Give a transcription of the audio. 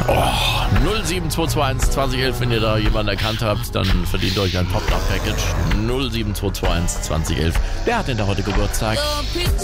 Oh, 07221 2011, wenn ihr da jemanden erkannt habt, dann verdient euch ein Pop-Up-Package. 07221 2011. Wer hat denn da heute Geburtstag?